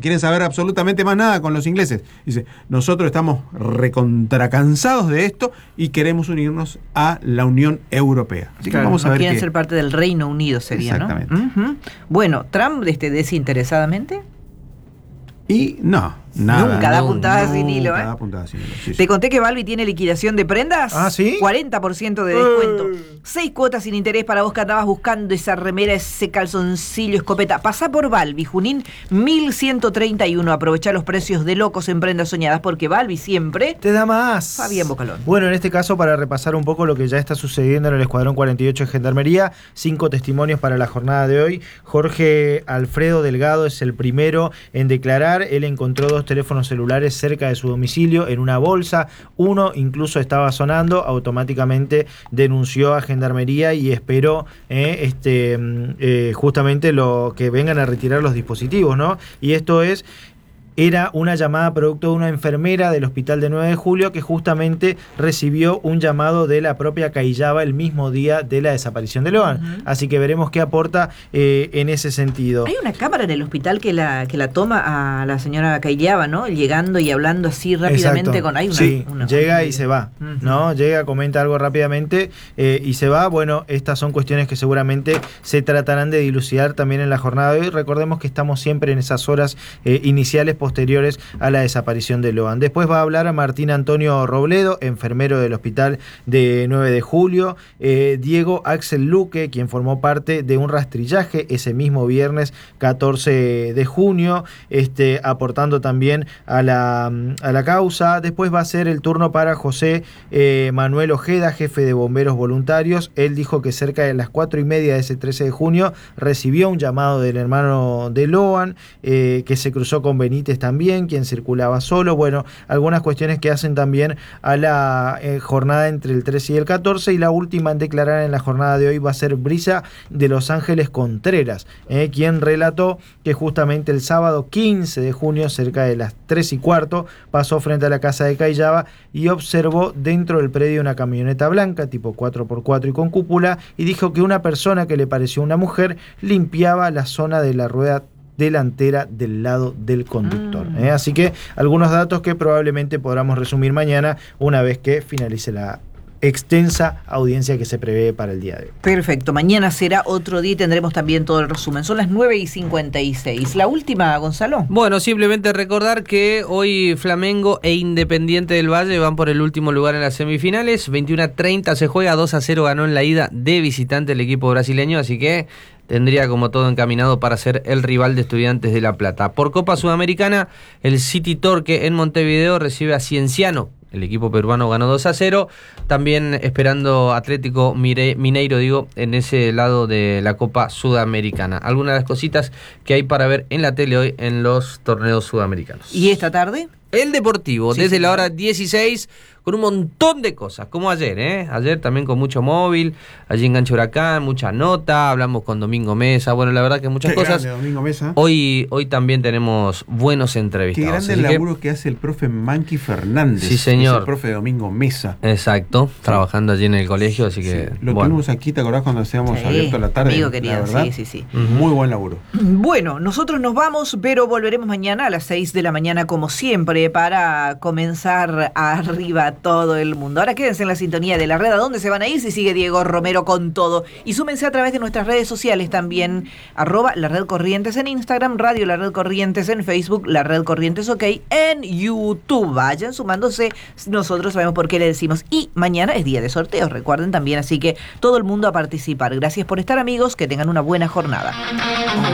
quieren saber absolutamente más nada con los ingleses. Dice, nosotros estamos recontracansados de esto y queremos unirnos a la Unión Europea. Así que vamos a ver quieren ser parte del Reino Unido, sería, exactamente. ¿no? Bueno, ¿Trump desinteresadamente? Y nada. Nunca da puntada sin hilo, ¿eh? Da puntada sin hilo. Sí, Te conté que Balbi tiene liquidación de prendas. ¿Ah, sí? 40% de descuento. 6 cuotas sin interés para vos que andabas buscando esa remera, ese calzoncillo, escopeta. Pasá por Balbi, Junín 1131. Aprovechá los precios de locos en prendas soñadas porque Balbi siempre te da más. Fabián Bocalón. Bueno, en este caso, para repasar un poco lo que ya está sucediendo en el Escuadrón 48 de Gendarmería, 5 testimonios para la jornada de hoy. Jorge Alfredo Delgado es el primero en declarar. Él encontró 2 teléfonos celulares cerca de su domicilio en una bolsa. Uno incluso estaba sonando, automáticamente denunció a Gendarmería y esperó justamente lo que vengan a retirar los dispositivos, ¿no? Y esto era una llamada producto de una enfermera del hospital de 9 de julio que justamente recibió un llamado de la propia Cahillaba el mismo día de la desaparición de Loan. Así que veremos qué aporta en ese sentido. Hay una cámara en el hospital que la toma a la señora Cahillaba, ¿no? Llegando y hablando así rápidamente. Exacto. Llega y se va, ¿no? Llega, comenta algo rápidamente y se va. Bueno, estas son cuestiones que seguramente se tratarán de dilucidar también en la jornada de hoy. Recordemos que estamos siempre en esas horas iniciales posteriores a la desaparición de Loan. Después va a hablar a Martín Antonio Robledo, enfermero del hospital de 9 de julio, Diego Axel Luque, quien formó parte de un rastrillaje ese mismo viernes 14 de junio, aportando también a la causa. Después va a ser el turno para José Manuel Ojeda, jefe de bomberos voluntarios. Él dijo que cerca de las 4:30 de ese 13 de junio recibió un llamado del hermano de Loan, que se cruzó con Benítez también, quien circulaba solo. Bueno, algunas cuestiones que hacen también a la jornada entre el 13 y el 14, y la última en declarar en la jornada de hoy va a ser Brisa de Los Ángeles Contreras, quien relató que justamente el sábado 15 de junio, cerca de las 3:15, pasó frente a la casa de Cahillaba y observó dentro del predio una camioneta blanca tipo 4x4 y con cúpula, y dijo que una persona que le pareció una mujer limpiaba la zona de la rueda delantera del lado del conductor. Así que algunos datos que probablemente podamos resumir mañana una vez que finalice la extensa audiencia que se prevé para el día de hoy. Perfecto, mañana será otro día y tendremos también todo el resumen. Son las 9:56. La última, Gonzalo. Bueno, simplemente recordar que hoy Flamengo e Independiente del Valle van por el último lugar en las semifinales. 21:30 se juega, 2-0 ganó en la ida de visitante el equipo brasileño, así que tendría como todo encaminado para ser el rival de Estudiantes de La Plata. Por Copa Sudamericana, el City Torque en Montevideo recibe a Cienciano. El equipo peruano ganó 2-0. También esperando Atlético Mineiro, en ese lado de la Copa Sudamericana. Algunas de las cositas que hay para ver en la tele hoy en los torneos sudamericanos. ¿Y esta tarde? El Deportivo, sí, desde sí, la hora 16, con un montón de cosas, como ayer, Ayer también con mucho móvil, allí en Gancho Huracán, mucha nota, hablamos con Domingo Mesa, bueno, la verdad que muchas cosas. Grande, Domingo Mesa. Hoy también tenemos buenos entrevistados. Qué grande el laburo que hace el profe Manqui Fernández. Sí, señor. Es el profe Domingo Mesa. Exacto, trabajando allí en el colegio, así que... Sí. Lo tuvimos aquí, ¿te acordás cuando hacíamos abierto a la tarde? Amigo querido, la verdad, sí. Muy buen laburo. Bueno, nosotros nos vamos, pero volveremos mañana a las 6 de la mañana, como siempre, para comenzar arriba todo el mundo. Ahora quédense en la sintonía de la red. ¿A dónde se van a ir si sigue Diego Romero con todo? Y súmense a través de nuestras redes sociales también, @La Red Corrientes en Instagram, Radio La Red Corrientes en Facebook, La Red Corrientes OK en YouTube. Vayan sumándose, nosotros sabemos por qué le decimos. Y mañana es día de sorteos, recuerden también, así que todo el mundo a participar. Gracias por estar, amigos, que tengan una buena jornada.